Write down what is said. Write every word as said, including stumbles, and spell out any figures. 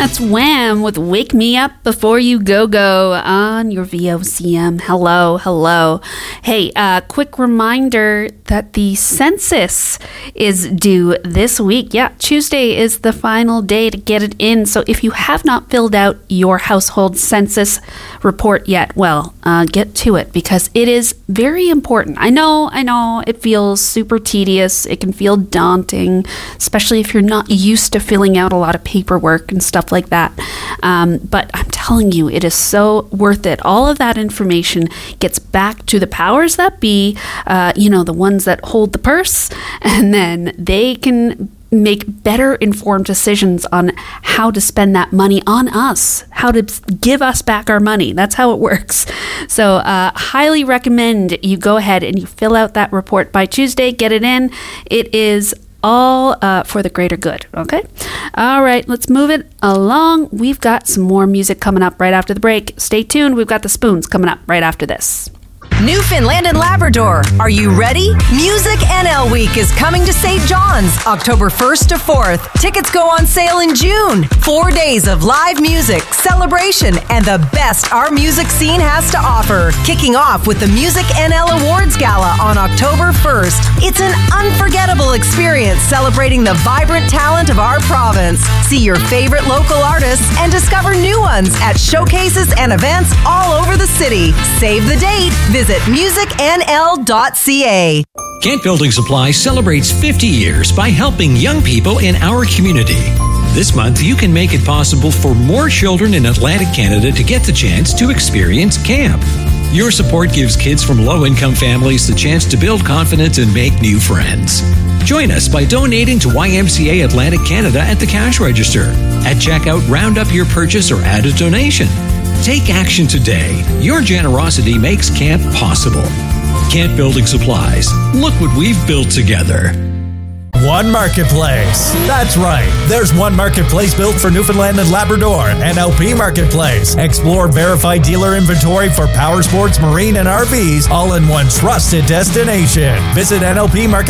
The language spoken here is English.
That's Wham with Wake Me Up Before You Go Go on your V O C M. Hello, hello. Hey, uh, quick reminder that the census is due this week. Yeah, Tuesday is the final day to get it in. So if you have not filled out your household census report yet, well, uh, get to it because it is very important. I know, I know it feels super tedious. It can feel daunting, especially if you're not used to filling out a lot of paperwork and stuff like that. Um, but I'm telling you, it is so worth it. All of that information gets back to the powers that be, uh, you know, the ones that hold the purse, and then they can make better informed decisions on how to spend that money on us, how to give us back our money. That's how it works. So uh, highly recommend you go ahead and you fill out that report by Tuesday, get it in. It is all uh, for the greater good, okay? All right, let's move it along. We've got some more music coming up right after the break. Stay tuned. We've got the Spoons coming up right after this. Newfoundland and Labrador, are you ready? Music N L Week is coming to Saint John's October first to fourth. Tickets go on sale in June. Four days of live music, celebration, and the best our music scene has to offer. Kicking off with the Music N L Awards Gala on October first. It's an unforgettable experience celebrating the vibrant talent of our province. See your favorite local artists and discover new ones at showcases and events all over the city. Save the date. Visit music n l dot c a. Kent Building Supply celebrates fifty years by helping young people in our community. This month, you can make it possible for more children in Atlantic Canada to get the chance to experience camp. Your support gives kids from low-income families the chance to build confidence and make new friends. Join us by donating to Y M C A Atlantic Canada at the cash register. At checkout, round up your purchase or add a donation. Take action today. Your generosity makes camp possible. Kent Building Supplies. Look what we've built together. One Marketplace. That's right. There's one Marketplace built for Newfoundland and Labrador. N L P Marketplace. Explore verified dealer inventory for power sports, marine, and R Vs, all in one trusted destination. Visit N L P Marketplace.